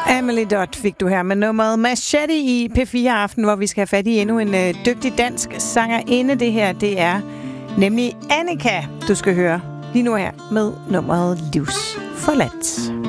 Emily Dodd fik du her med nummeret Machete i P4 Aften, hvor vi skal have fat i endnu en dygtig dansk sangerinde. Det her, det er nemlig Annika, du skal høre lige nu her med nummeret Livsforladt.